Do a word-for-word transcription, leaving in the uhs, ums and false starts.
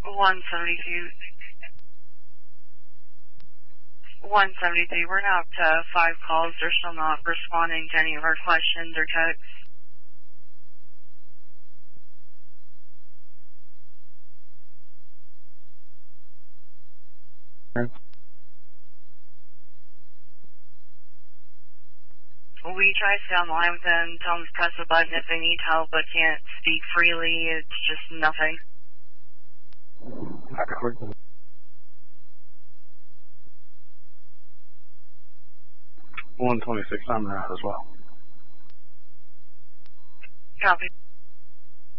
one seventy-two. one seventy-three. We're now up to five calls. They're still not responding to any of our questions or texts. We try to stay on the line with them, tell them to press a button if they need help but can't speak freely. It's just nothing. one twenty-six, I'm there as well. Copy.